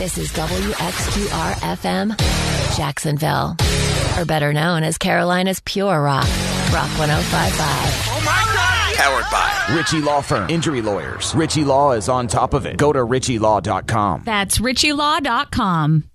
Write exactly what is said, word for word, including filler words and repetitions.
This is W X Q R F M, Jacksonville, or better known as Carolina's Pure Rock, Rock one oh five point five. Oh my God! Powered by Ritchie Law Firm. Injury lawyers. Ritchie Law is on top of it. Go to ritchie law dot com. That's ritchie law dot com.